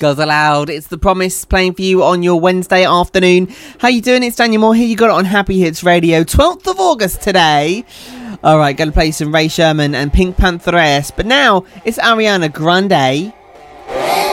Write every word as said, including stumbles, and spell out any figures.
Girls Aloud. It's The Promise playing for you on your Wednesday afternoon. How you doing? It's Daniel Moore here. You got it on Happy Hits Radio. twelfth of August today. All right, going to play some Ray Sherman and Pink Pantheress. But now it's Ariana Grande.